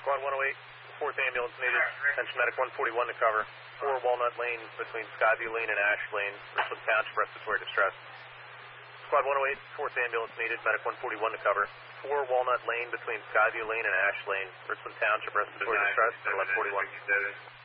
Squad 108, 4th ambulance needed. Attention medic 141 to cover. 4 Walnut Lane between Skyview Lane and Ash Lane. Richland Township, respiratory distress. Squad 108, 4th ambulance needed. Medic 141 to cover. 4 Walnut Lane between Skyview Lane and Ash Lane. Richland Township, respiratory distress. 1141.